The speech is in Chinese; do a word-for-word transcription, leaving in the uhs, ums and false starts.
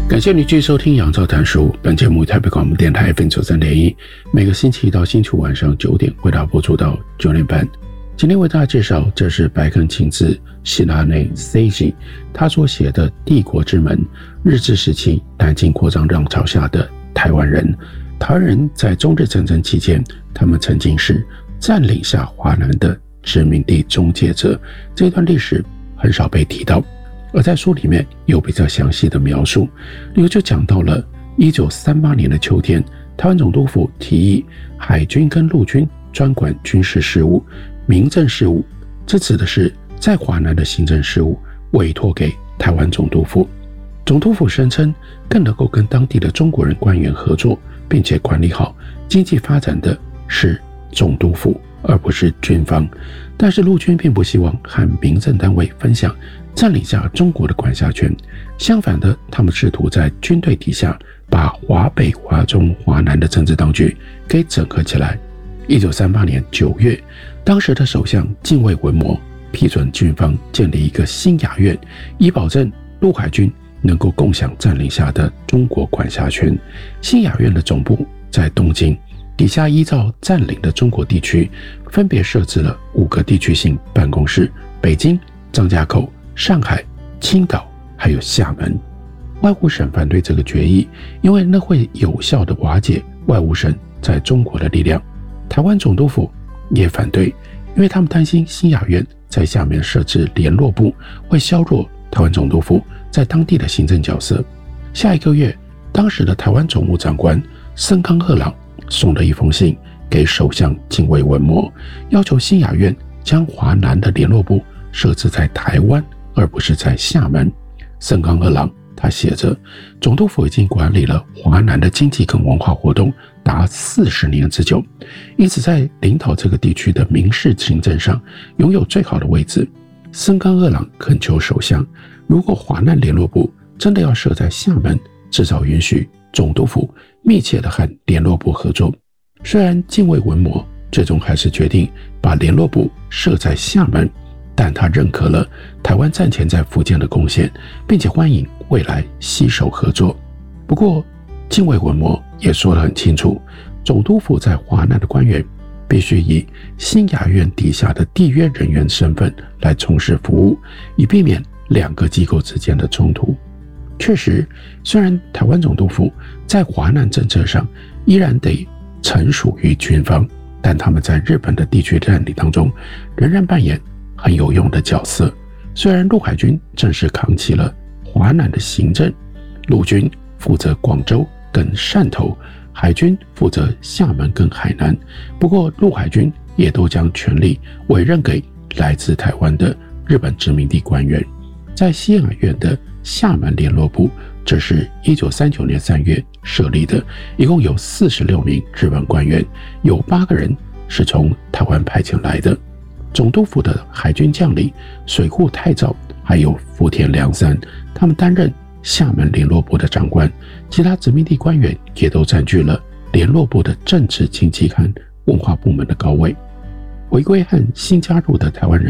感谢你继续收听杨照谈书，本节目台北广播电台 F M 九三点一，每个星期一到星期五晚上九点为大家播出到九点半。今天为大家介绍，这是白坑晴子希拉内 Seiji 他所写的《帝国之门：日治时期南进扩张浪潮下的台湾人》。台湾人在中日战争期间，他们曾经是占领下华南的殖民地中介者，这段历史很少被提到。而在书里面有比较详细的描述，例如就讲到了一九三八年的秋天，台湾总督府提议海军跟陆军专管军事事务、民政事务，这指的是在华南的行政事务委托给台湾总督府。总督府声称更能够跟当地的中国人官员合作，并且管理好经济发展的是总督府，而不是军方。但是陆军并不希望和民政单位分享占领下中国的管辖权，相反的，他们试图在军队底下把华北、华中、华南的政治当局给整合起来。一九三八年九月，当时的首相近卫文麿批准军方建立一个新雅苑，以保证陆海军能够共享占领下的中国管辖权。新雅苑的总部在东京，底下依照占领的中国地区分别设置了五个地区性办公室：北京、张家口、上海、青岛还有厦门。外务省反对这个决议，因为那会有效地瓦解外务省在中国的力量。台湾总督府也反对，因为他们担心新雅苑在下面设置联络部会削弱台湾总督府在当地的行政角色。下一个月，当时的台湾总务长官森冈二郎送了一封信给首相近卫文麿，要求新雅苑将华南的联络部设置在台湾，而不是在厦门。森冈二郎他写着，总督府已经管理了华南的经济跟文化活动达四十年之久，因此在领导这个地区的民事行政上拥有最好的位置。森冈二郎恳求首相，如果华南联络部真的要设在厦门，至少允许总督府密切的和联络部合作。虽然近卫文麿最终还是决定把联络部设在厦门，但他认可了台湾战前在福建的贡献，并且欢迎未来携手合作。不过近卫文麿也说得很清楚，总督府在华南的官员必须以新雅苑底下的缔约人员身份来从事服务，以避免两个机构之间的冲突。确实，虽然台湾总督府在华南政策上依然得臣属于军方，但他们在日本的地区占领当中仍然扮演很有用的角色。虽然陆海军正式扛起了华南的行政，陆军负责广州跟汕头，海军负责厦门跟海南，不过陆海军也都将权力委任给来自台湾的日本殖民地官员。在新雅苑的厦门联络部，这是一九三九年三月设立的，一共有四十六名日本官员，有八个人是从台湾派遣来的。总督府的海军将领水户太照还有福田良三，他们担任厦门联络部的长官，其他殖民地官员也都占据了联络部的政治、经济和文化部门的高位。回归和新加入的台湾人